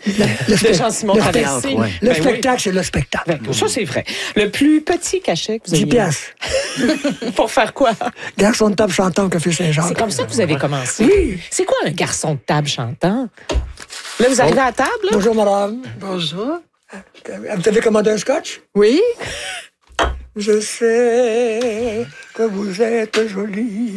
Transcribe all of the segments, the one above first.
de Jean-Simon Traversé. Le spectacle, c'est le spectacle. Ça, c'est vrai. Le plus petit cachet que vous avez 10 piastres. Pour faire quoi? Garçon de table chantant au Café Saint-Jacques. C'est comme ça que vous avez commencé? Oui. C'est quoi un garçon de table chantant? Là, vous arrivez à la table, là? Bonjour, madame. Bonjour. Vous avez commandé un scotch? Oui? Je sais que vous êtes jolie.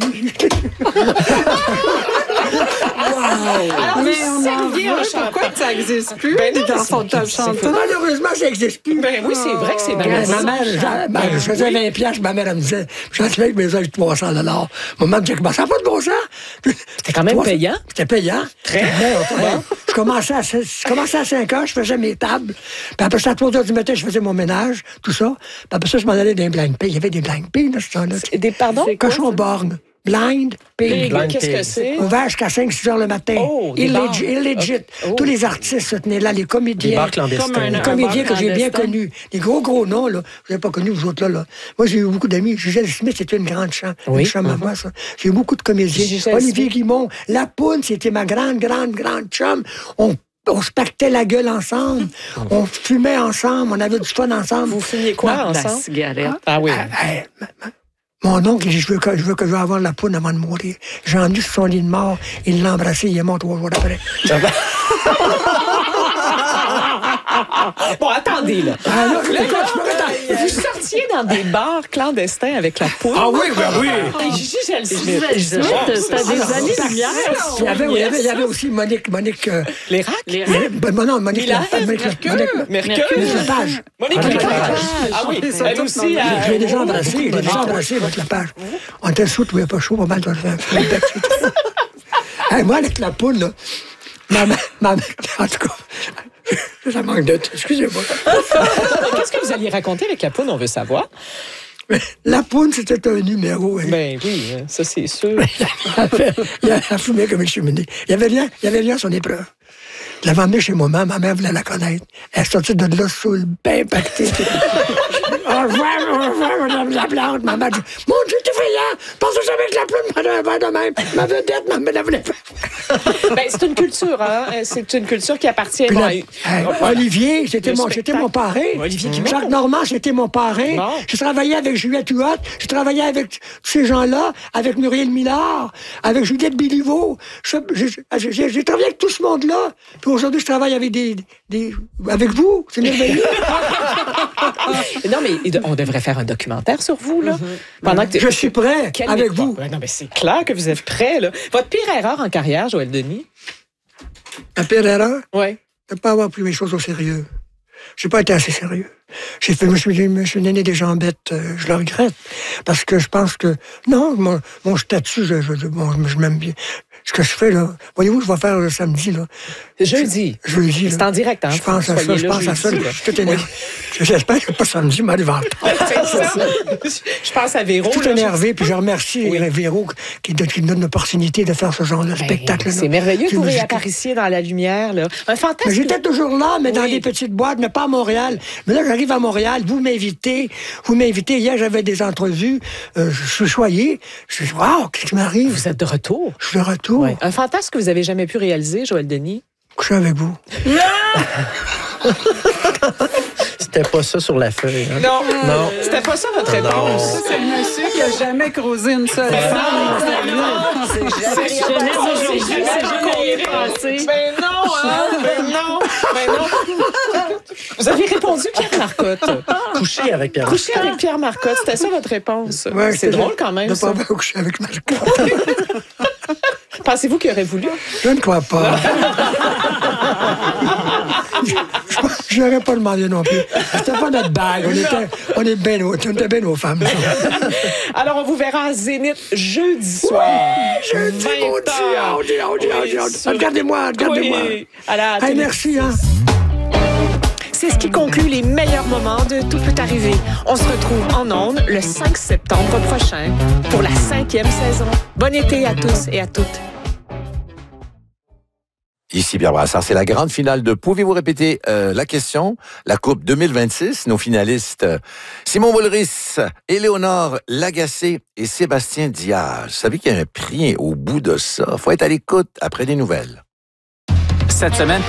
Alors, Mais vous on en serviez un veut. chanteur. Pourquoi que ça n'existe plus, Ben les non, garçons de table c'est chantants? Malheureusement, ça n'existe plus. Ben oui, c'est vrai que c'est Ma malaisant. mère, je faisais 20 piastres, ma mère, elle me disait, je suis avec mes œufs 300 $. Maman me disait que ça n'a pas de bon sens. C'était quand même payant. C'était payant. Très. Je commençais à 5 heures, je faisais mes tables. Puis après ça, à 3 heures du matin, je faisais mon ménage, tout ça. Puis après ça, je m'en allais dans les blind pay. Il y avait des blind pay dans ce temps-là. Pardon? Cochon borgne. Blind pay. Qu'est-ce que c'est? Ouvert jusqu'à 5-6 heures le matin. Oh, des bars. Illegit. Oh. Tous les artistes se tenaient là, les Des comédiens. bars clandestins. Les comédiens que j'ai bien connus. Les gros noms, là. Vous n'avez pas connu, vous autres, là. Moi, j'ai eu beaucoup d'amis. Gisèle Smith, c'était une grande chambre. Oui. Une chambre à moi, ça. J'ai eu beaucoup de comédiens. Gisèle Olivier Smith. Guimond. La Poune, c'était ma grande chum. On se pactait la gueule ensemble. On fumait ensemble. On avait du fun ensemble. Vous fumiez quoi La ensemble? cigarette. Ah oui. Mon oncle, je veux que je vais avoir la poune avant de mourir. J'ai nu sur son lit de mort. Il l'a embrassé, il est mort 3 jours après. Bon, attendez, là. Ah, là, Là, écoute, je peux rester- vous sortiez dans des bars clandestins avec la poule. Ah oui, ben oui. Et Gisèle Smith. C'était des années-lumière. Il y avait aussi Monique. Les racks? Non, Monique. Miller, Mercure. Mercure. Lepage. Monique Lepage. Ah oui, elle aussi. Je l'ai déjà embrassé, votre Lepage. On était sous, il n'y avait pas chaud, pas mal de Hey, moi, avec la poule, là, ma mère, en tout cas, ça manque de temps, excusez-moi. Qu'est-ce que vous alliez raconter avec la poule, on veut savoir? La poule, c'était un numéro. Hein. Ben oui, ça c'est sûr. Elle fumait comme une cheminée. Il y avait rien à son épreuve. Je l'avais emmenée chez ma mère voulait la connaître. Elle est sortie de là, saoule, bien pactée. Au revoir, madame la plante. Ma mère dit, mon Dieu, t'es effrayant. Pensez jamais que la plante prenait un verre de même. Ma vedette, ma mère voulait faire. Ben, c'est une culture, hein. C'est une culture qui appartient Puis là, à... Olivier, c'était Le mon spectacle. parrain. Olivier Guimond. Jacques Normand, c'était mon parrain. Bon. J'ai travaillé avec Juliette Huot. J'ai travaillé avec tous ces gens-là, avec Muriel Millard, avec Juliette Béliveau. J'ai travaillé avec tout ce monde-là. Puis aujourd'hui, je travaille avec avec vous. C'est merveilleux. Non, mais on devrait faire un documentaire sur vous, là. Pendant que Je suis prêt Quelle avec époque? vous. Ben non, mais c'est clair que vous êtes prêt, là. Votre pire erreur en carrière, Joël Denis? La pire erreur, Oui. de ne pas avoir pris mes choses au sérieux. J'ai pas été assez sérieux. Je me suis donné des jambettes. Je le regrette. Parce que je pense que... Non, mon statut, je m'aime bien. Ce que je fais, là... Voyez-vous, je vais faire le samedi, là. Jeudi. Jeudi, là. C'est en direct, hein? Je pense à ça, Soyez je là pense à ça. jeudi, Je là. suis tout énervé. J'espère que pas samedi, je m'arrive en retard. C'est ça. Je pense à Véro. Tout là, énervé, puis je remercie Véro qui donne l'opportunité de faire ce genre de Ben, spectacle-là. c'est merveilleux que vous J'ai- réapparissiez dans la lumière, là. Un fantasme. Mais j'étais toujours là, mais dans Oui. des petites boîtes, mais pas à Montréal. Mais là, j'arrive à Montréal, vous m'invitez. Hier, j'avais des entrevues. Je suis choyé. Je dis, wow, qu'est-ce qui m'arrive? Vous êtes de retour. Je suis de retour. Ouais. Un fantasme que vous avez jamais pu réaliser, Joël Denis? Coucher avec vous. C'était pas ça sur la feuille. Hein? Non. Non. C'était pas ça votre réponse. C'est le monsieur qui a jamais creusé une seule femme. Ben non, hein? Ben non. Ben non. Vous avez répondu Pierre Marcotte. Coucher avec Pierre. Coucher avec Pierre Marcotte, c'était ça votre réponse. Ouais, C'est drôle quand même, de ça. pas coucher avec Marc. Pensez-vous qu'il aurait voulu? Je ne crois pas. Je n'aurais pas demandé non plus. C'était pas notre bague. On était bien nos femmes. Alors, on vous verra à Zénith jeudi soir. Jeudi, 20 mon Dieu. heures. Regardez-moi. Oui. À la Hey, télé. merci, hein. C'est ce qui conclut les meilleurs moments de Tout peut arriver. On se retrouve en ondes le 5 septembre prochain pour la 5e saison. Bon été à tous et à toutes. Ici Pierre Brassard, c'est la grande finale de Pouvez-vous répéter la question? La Coupe 2026, nos finalistes Simon Boulris, Éléonore Lagacé et Sébastien Diaz. Vous savez qu'il y a un prix au bout de ça. Faut être à l'écoute après des nouvelles. Cette semaine,